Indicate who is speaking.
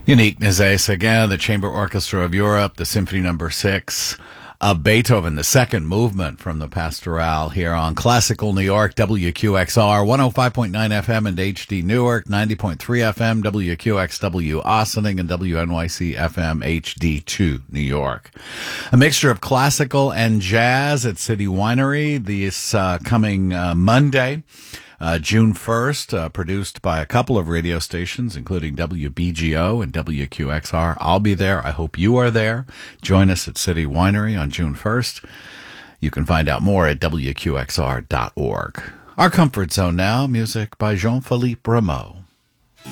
Speaker 1: Unique Nézet-Séguin, the Chamber Orchestra of Europe, the Symphony Number 6 of Beethoven, the second movement from the Pastoral here on Classical New York, WQXR, 105.9 FM and HD Newark, 90.3 FM, WQXW Ossining, and WNYC FM HD2 New York. A mixture of classical and jazz at City Winery this coming Monday. June 1st, produced by a couple of radio stations, including WBGO and WQXR. I'll be there. I hope you are there. Join us at City Winery on June 1st. You can find out more at WQXR.org. Our Comfort Zone now, music by Jean-Philippe Rameau.